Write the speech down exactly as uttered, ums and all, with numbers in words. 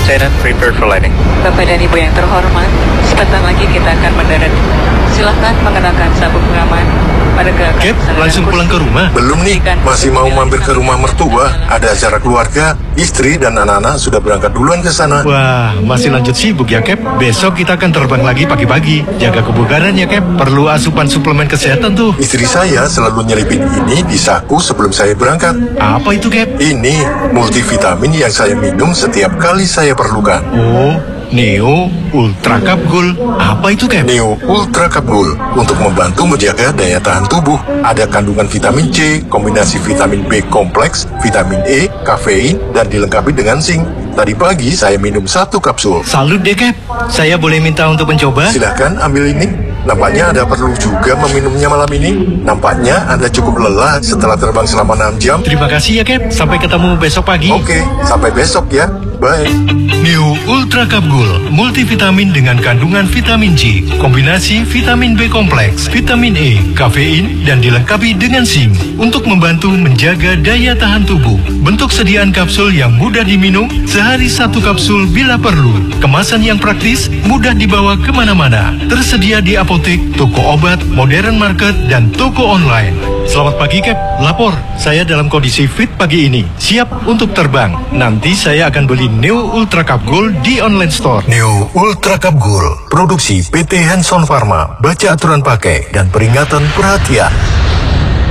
Lieutenant, prepare for landing. Bapak dan Ibu yang terhormat, sebentar lagi kita akan mendarat. Silahkan mengenakan sabuk pengaman pada gerakan. Cap, langsung pulang ke rumah? Belum nih, masih mau mampir ke rumah mertua. Ada acara keluarga, istri dan anak-anak sudah berangkat duluan ke sana. Wah, masih lanjut sibuk ya, Cap? Besok kita akan terbang lagi pagi-pagi. Jaga kebugaran ya, Cap. Perlu asupan suplemen kesehatan tuh. Istri saya selalu nyelipin ini di saku sebelum saya berangkat. Apa itu, Cap? Ini multivitamin yang saya minum setiap kali saya perlukan. Oh, Neo Ultra Cup Gold. Apa itu, Cap? Neo Ultra Cup Gold untuk membantu menjaga daya tahan tubuh. Ada kandungan vitamin C, kombinasi vitamin B kompleks, vitamin E, kafein, dan dilengkapi dengan zinc. Tadi pagi saya minum satu kapsul. Salut deh, Cap. Saya boleh minta untuk mencoba? Silahkan ambil ini. Nampaknya Anda perlu juga meminumnya malam ini. Nampaknya Anda cukup lelah setelah terbang selama enam jam. Terima kasih ya, Cap. Sampai ketemu besok pagi. Oke, sampai besok ya. Bye. Neo Ultra Cup Gold, multivitamin dengan kandungan vitamin C, kombinasi vitamin B kompleks, vitamin E, kafein, dan dilengkapi dengan zinc untuk membantu menjaga daya tahan tubuh. Bentuk sediaan kapsul yang mudah diminum, sehari satu kapsul bila perlu. Kemasan yang praktis, mudah dibawa kemana-mana. Tersedia di apotek, toko obat, modern market, dan toko online. Selamat pagi, Cap. Lapor, saya dalam kondisi fit pagi ini. Siap untuk terbang. Nanti saya akan beli Neo Ultra Cup Gold di online store. Neo Ultra Cup Gold, produksi P T Hanson Pharma. Baca aturan pakai dan peringatan perhatian.